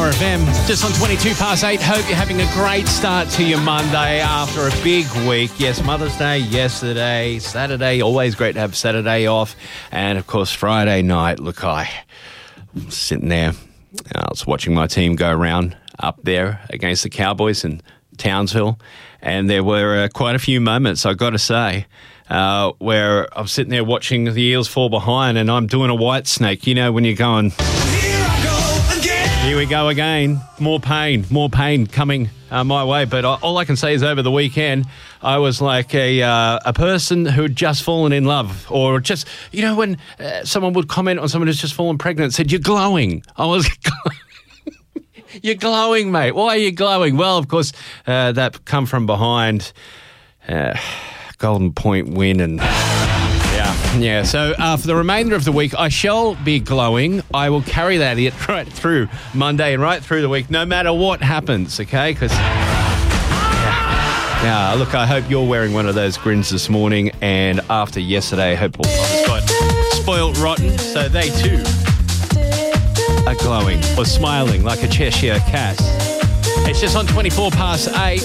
Power FM. Just on 22 past 8. Hope you're having a great start to your Monday after a big week. Yes, Mother's Day yesterday, Saturday, always great to have Saturday off. And, of course, Friday night. Look, I was sitting there. I was watching my team go around up there against the Cowboys in Townsville. And there were quite a few moments, I've got to say, where I'm sitting there watching the Eels fall behind and I'm doing a white snake. You know, when you're going, here we go again. More pain coming my way. But all I can say is over the weekend, I was like a person who'd just fallen in love. Or just, you know, when someone would comment on someone who's just fallen pregnant, said, you're glowing. I was You're glowing, mate. Why are you glowing? Well, of course, that come from behind Golden Point win and... Yeah, so for the remainder of the week, I shall be glowing. I will carry that right through Monday and right through the week, no matter what happens, okay? Because, yeah, look, I hope you're wearing one of those grins this morning, and after yesterday, I hope all got spoiled rotten, so they too are glowing or smiling like a Cheshire cat. It's just on 24 past 8.